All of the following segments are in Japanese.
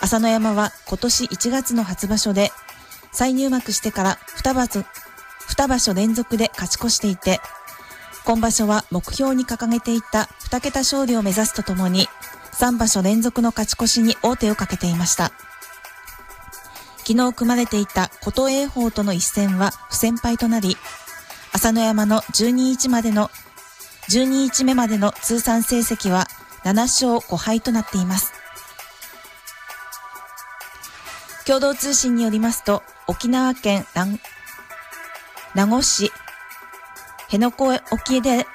朝乃山は今年1月の初場所で再入幕してから2場所連続で勝ち越していて、今場所は目標に掲げていた2桁勝利を目指すとともに3場所連続の勝ち越しに王手をかけていました。昨日組まれていた琴栄峰との一戦は不戦敗となり、朝乃山の12日目までの通算成績は7勝5敗となっています。共同通信によりますと、沖縄県名護市辺野古沖で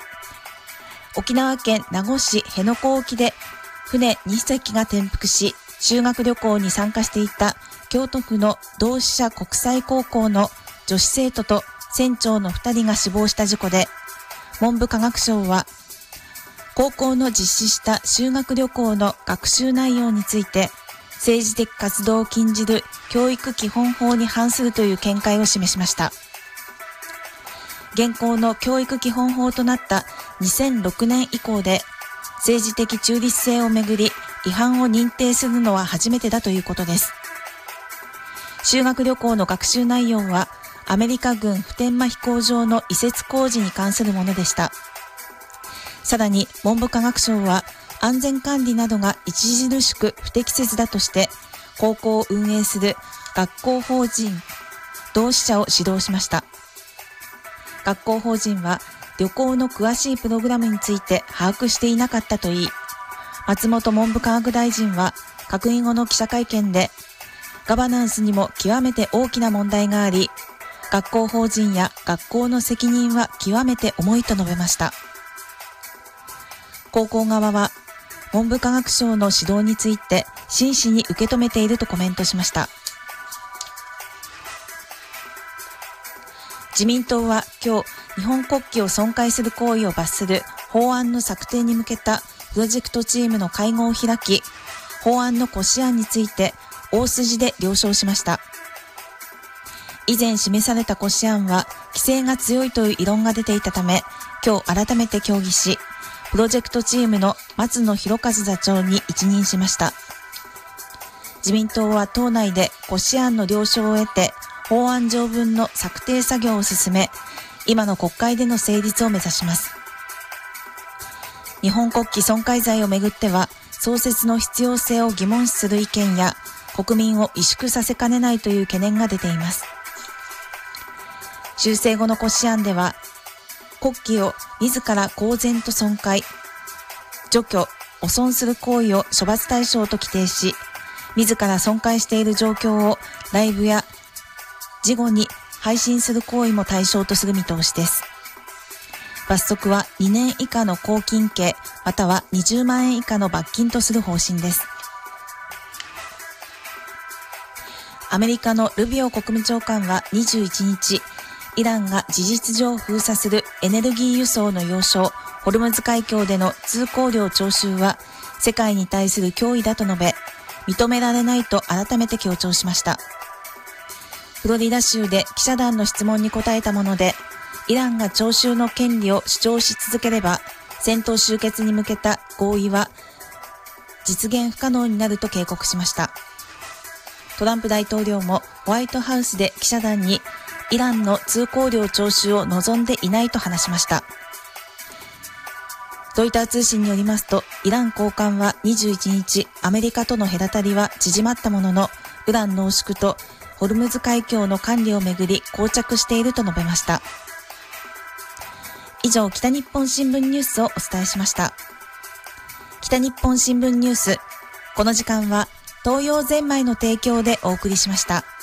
船2隻が転覆し、修学旅行に参加していた京都府の同志社国際高校の女子生徒と船長の2人が死亡した事故で、文部科学省は高校の実施した修学旅行の学習内容について政治的活動を禁じる教育基本法に反するという見解を示しました。現行の教育基本法となった2006年以降で政治的中立性をめぐり違反を認定するのは初めてだということです。修学旅行の学習内容はアメリカ軍普天間飛行場の移設工事に関するものでした。さらに文部科学省は安全管理などが著しく不適切だとして高校を運営する学校法人同志社を指導しました。学校法人は旅行の詳しいプログラムについて把握していなかったといい、松本文部科学大臣は閣議後の記者会見でガバナンスにも極めて大きな問題があり、学校法人や学校の責任は極めて重いと述べました。高校側は文部科学省の指導について真摯に受け止めているとコメントしました。自民党は今日、日本国旗を損壊する行為を罰する法案の策定に向けたプロジェクトチームの会合を開き、法案の骨子案について大筋で了承しました。以前示された骨子案は規制が強いという異論が出ていたため、今日改めて協議し、プロジェクトチームの松野博一座長に一任しました。自民党は党内で骨子案の了承を得て、法案条文の策定作業を進め、今の国会での成立を目指します。日本国旗損壊罪をめぐっては、創設の必要性を疑問視する意見や、国民を萎縮させかねないという懸念が出ています。修正後の骨子案では、国旗を自ら公然と損壊、除去、汚損する行為を処罰対象と規定し、自ら損壊している状況をライブや事後に配信する行為も対象とする見通しです。罰則は2年以下の拘禁刑または20万円以下の罰金とする方針です。アメリカのルビオ国務長官は21日、イランが事実上封鎖するエネルギー輸送の要衝ホルムズ海峡での通行料徴収は世界に対する脅威だと述べ、認められないと改めて強調しました。フロリダ州で記者団の質問に答えたもので、イランが徴収の権利を主張し続ければ、戦闘終結に向けた合意は実現不可能になると警告しました。トランプ大統領もホワイトハウスで記者団にイランの通行料徴収を望んでいないと話しました。ロイター通信によりますと、イラン高官は21日、アメリカとの隔たりは縮まったものの、ウラン濃縮とホルムズ海峡の管理をめぐり膠着していると述べました。以上、北日本新聞ニュースをお伝えしました。北日本新聞ニュース、この時間は東洋ゼンマイの提供でお送りしました。